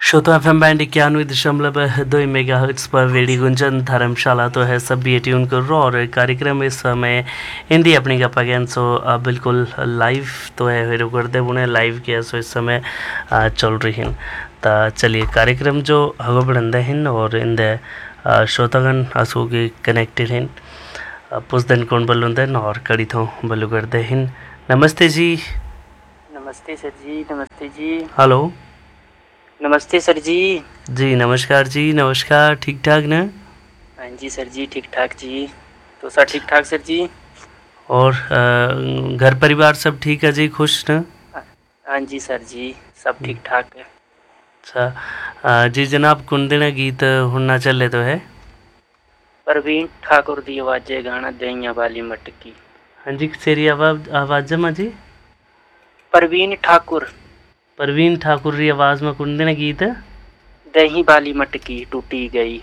श्रोता FM band 91.2 megahertz पर वेडी गुंजन धर्मशाला तो है सब भी ट्यून कर रो और कार्यक्रम इस समय हिंदी अपनी का पगन सो बिल्कुल लाइव तो है करते बुने लाइव किया सो इस समय चल रही हैं। तो चलिए कार्यक्रम जो हगो बढ़ंदे हैं और इंदे श्रोतागण आसू के कनेक्टेड हैं पुस दिन कौन बलुंदे और कड़ी थो बलु करते हैं। नमस्ते जी। नमस्ते सर जी। नमस्ते जी। हेलो। नमस्ते सर जी। जी नमस्कार जी। नमस्कार। ठीक ठाक ना? हाँ जी सर जी ठीक ठाक जी। तो सर ठीक ठाक सर जी। और घर परिवार सब ठीक है जी? खुश ना? हाँ जी सर जी सब ठीक ठाक है। अच्छा जी जनाब कौन देना गीत होना चले तो है? परवीन ठाकुर दी आवाज़े गाना दहिया वाली मटकी। हाँ जी सेरी आवाज़ में जी? परवीन ठाकुर। परवीन ठाकुर री आवाज़ में कौन देना गीत है? दही वाली मटकी टूटी गई।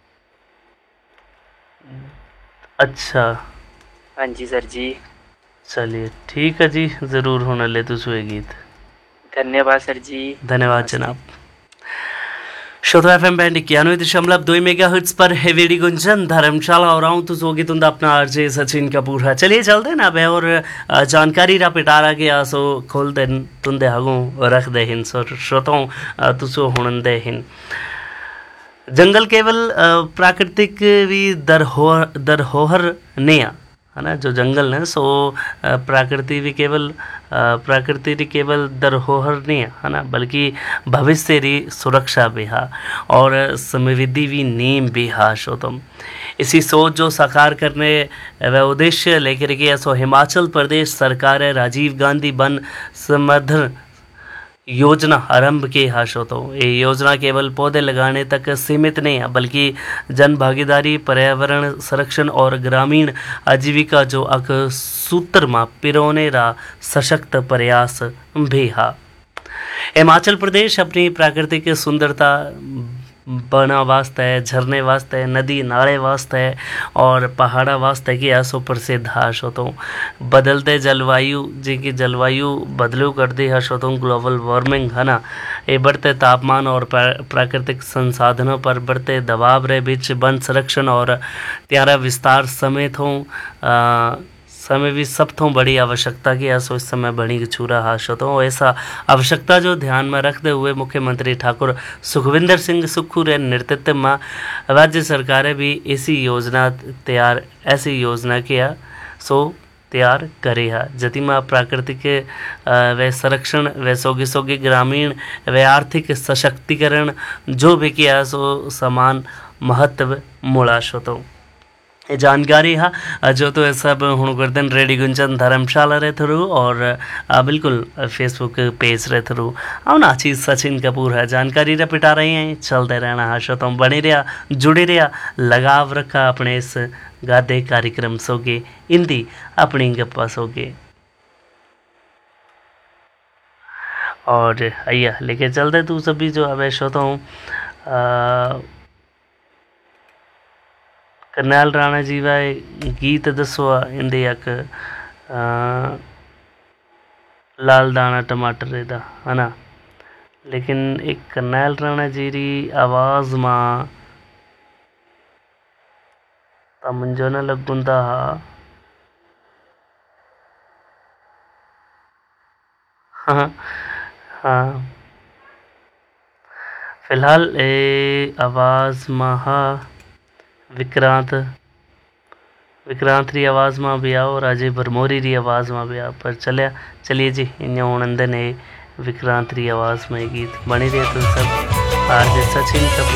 अच्छा हाँ जी सर जी। चलिए ठीक है जी ज़रूर होना ले तो सुए गीत। धन्यवाद सर जी। धन्यवाद जनाब। श्रोता FM बैंड 91.2 मेगाहर्ट्ज पर है वेडी गुंजन धर्मशाला और आऊँ तो सोगी तुंदा अपना आरजे सचिन कपूर है। चलिए चलते ना बे और जानकारी रा पिटारा के आसो खोल दे तुंदे हगों रख दे हिन सो श्रोताओं तुसो हुणन दे हिन। जंगल केवल प्राकृतिक भी दरहोहर नहीं है ना। जो जंगल है सो प्रकृति भी केवल दरहोहर नहीं है ना बल्कि भविष्य री सुरक्षा भी है और समृद्धि भी नीम भी है। सो तुम इसी सोच जो साकार करने व उद्देश्य लेकर के सो हिमाचल प्रदेश सरकार है राजीव गांधी वन संवर्धन योजना आरंभ की हाशो। तो ये योजना केवल पौधे लगाने तक सीमित नहीं है बल्कि जन भागीदारी पर्यावरण संरक्षण और ग्रामीण आजीविका जो अक सूत्र में पिरोने रा सशक्त प्रयास भी है। हिमाचल प्रदेश अपनी प्राकृतिक सुंदरता बना वास्ते झरने वास्ते नदी नाले वास्ते और पहाड़ा वास्ते की ऐसो प्रसिद्ध हाशो। तो बदलते जलवायु जिनकी जलवायु बदलू कर दी हाशो तो ग्लोबल वार्मिंग है ना। ये बढ़ते तापमान और प्राकृतिक संसाधनों पर बढ़ते दबाव रे बीच वन संरक्षण और त्यारा विस्तार समेत हो समय भी सब तो बड़ी आवश्यकता की ऐसो इस समय बड़ी छूरा हाशो। तो ऐसा आवश्यकता जो ध्यान में रखते हुए मुख्यमंत्री ठाकुर सुखविंदर सिंह सुक्खू रे नेतृत्व में राज्य सरकारें भी ऐसी योजना किया सो तैयार करे है जति में प्राकृतिक व संरक्षण व सोगी ग्रामीण व आर्थिक सशक्तिकरण जो भी किया सो समान महत्व मुलाशो। तो जानकारी है जो तो सब हूँ गर्दन रेडी गुंजन धर्मशाला रे थ्रू और बिल्कुल फेसबुक पेज रे थ्रू आओ ना चीज सचिन कपूर है जानकारी रे पिटा रही हैं। चलते रहना हाशो तुम बने रहा जुड़े रहा लगाव रखा अपने इस गादे कार्यक्रम सोगे हिंदी अपनी गप्पा सोगे और आइया लेके चलते तू सभी जो अब श्रोता हूँ करनैल राणा जी वाए गीत दसो इंदे एक लाल दाना टमाटर दा है ना। लेकिन एक करनैल राणा जी री आवाज़ में मुझे न लगुंदा हाँ हाँ फिलहाल ए आवाज़ में विक्रांत री आवाज़ में भी आओ राजे भरमोरी री आवाज़ में भी आओ पर चलिए जी इन आनंद ने विक्रांत री आवाज़ में गीत बनी रहे तो सब आरजे सचिन कपूर।